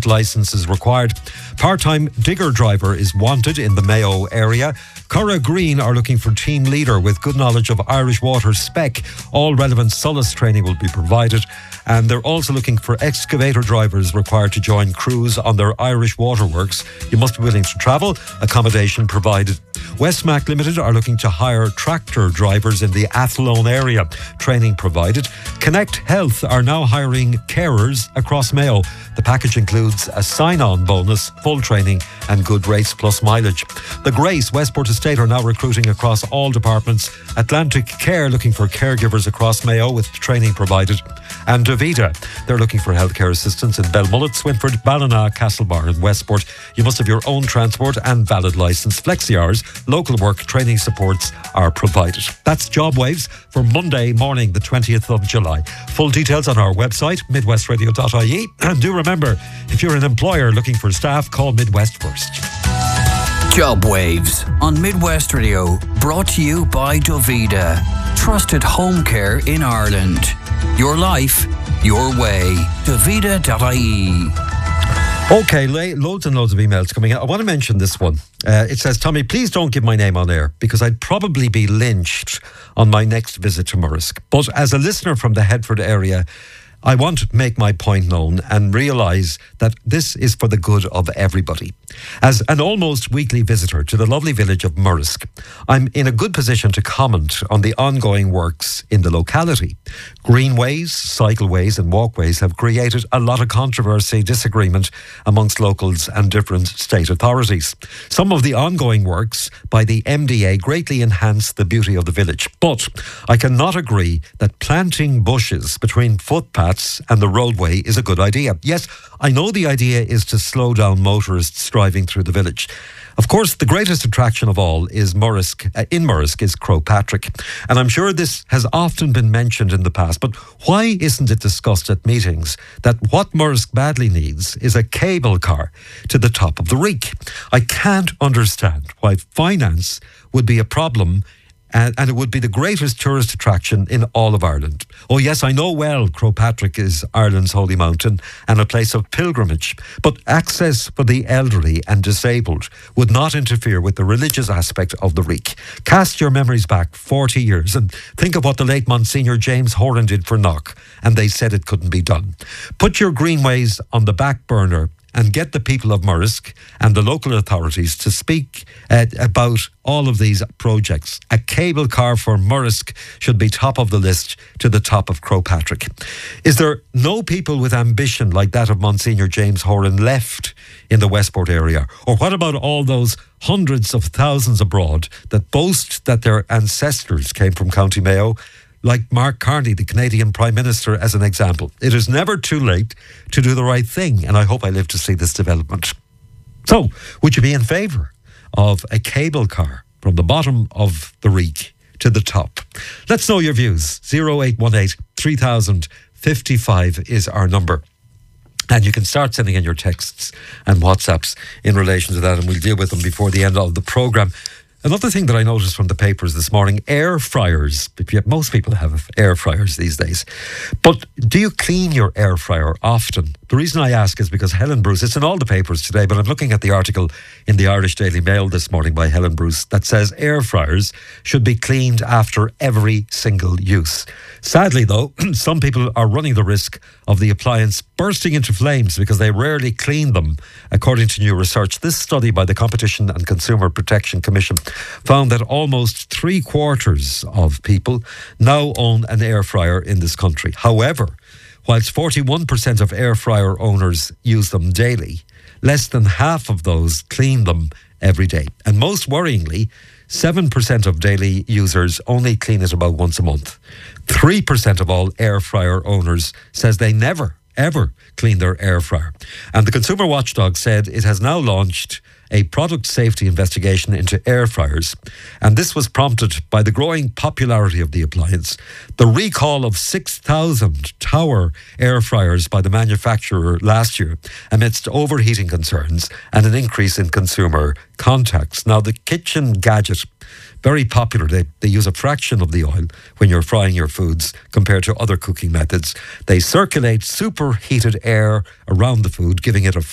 valid licence is required. Part-time digger driver is wanted in the Mayo area. Curra Green are looking for team leader with good knowledge of Irish Water spec. All relevant SOLAS training will be provided. And they're also looking for excavator drivers required to join crews on their Irish waterworks. You must be willing to travel, accommodation provided. Westmac Limited are looking to hire tractor drivers in the Athlone area. Training provided. Connect Health are now hiring carers across Mayo. The package includes a sign-on bonus, full training and good rates plus mileage. The Grace Westport Estate are now recruiting across all departments. Atlantic Care looking for caregivers across Mayo with training provided. And Davida, they're looking for healthcare assistants in Belmullet, Swinford, Ballina, Castlebar and Westport. You must have your own transport and valid licence. Flexi hours, local work, training supports are provided. That's Job Waves for Monday morning, the 20th of July. Full details on our website, midwestradio.ie. And do remember, if you're an employer looking for staff, call Midwest first. Job Waves on Midwest Radio, brought to you by Davida. Trusted home care in Ireland. Your life, your way. Davida.ie. Okay, loads and loads of emails coming in. I want to mention this one. It says, Tommy, please don't give my name on air because I'd probably be lynched on my next visit to Murrisk. But as a listener from the Headford area, I want to make my point known and realise that this is for the good of everybody. As an almost weekly visitor to the lovely village of Murrisk, I'm in a good position to comment on the ongoing works in the locality. Greenways, cycleways and walkways have created a lot of controversy, disagreement amongst locals and different state authorities. Some of the ongoing works by the MDA greatly enhance the beauty of the village, but I cannot agree that planting bushes between footpaths and the roadway is a good idea. Yes, I know the idea is to slow down motorists driving through the village. Of course, the greatest attraction of all is Murrisk is Croagh Patrick. And I'm sure this has often been mentioned in the past, but why isn't it discussed at meetings that what Murrisk badly needs is a cable car to the top of the Reek? I can't understand why finance would be a problem, and it would be the greatest tourist attraction in all of Ireland. Oh yes, I know well Croagh Patrick is Ireland's holy mountain and a place of pilgrimage, but access for the elderly and disabled would not interfere with the religious aspect of the Reek. Cast your memories back 40 years and think of what the late Monsignor James Horan did for Knock, and they said it couldn't be done. Put your greenways on the back burner and get the people of Murrisk and the local authorities to speak about all of these projects. A cable car for Murrisk should be top of the list to the top of Croagh Patrick. Is there no people with ambition like that of Monsignor James Horan left in the Westport area? Or what about all those hundreds of thousands abroad that boast that their ancestors came from County Mayo, like Mark Carney, the Canadian Prime Minister, as an example? It is never too late to do the right thing, and I hope I live to see this development. So, would you be in favour of a cable car from the bottom of the Reek to the top? Let's know your views. 0818 3000 55 is our number. And you can start sending in your texts and WhatsApps in relation to that, and we'll deal with them before the end of the programme. Another thing that I noticed from the papers this morning, air fryers. Most people have air fryers these days. But do you clean your air fryer often? The reason I ask is because Helen Bruce, it's in all the papers today, but I'm looking at the article in the Irish Daily Mail this morning by Helen Bruce that says air fryers should be cleaned after every single use. Sadly, though, some people are running the risk of the appliance bursting into flames because they rarely clean them, according to new research. This study by the Competition and Consumer Protection Commission found that almost 3/4 of people now own an air fryer in this country. However, whilst 41% of air fryer owners use them daily, less than half of those clean them every day. And most worryingly, 7% of daily users only clean it about once a month. 3% of all air fryer owners says they never, ever clean their air fryer. And the Consumer Watchdog said it has now launched a product safety investigation into air fryers, and this was prompted by the growing popularity of the appliance, the recall of 6,000 Tower air fryers by the manufacturer last year amidst overheating concerns and an increase in consumer contacts. Now, the kitchen gadget, very popular. They use a fraction of the oil when you're frying your foods compared to other cooking methods. They circulate superheated air around the food, giving it a